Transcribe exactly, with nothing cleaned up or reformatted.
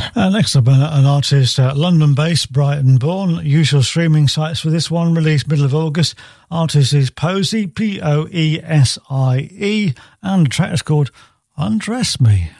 Uh, next up, an, an artist, uh, London-based, Brighton-born. Usual streaming sites for this one, released middle of August. Artist is Poesie, P O E S I E, and the track is called Undress Me.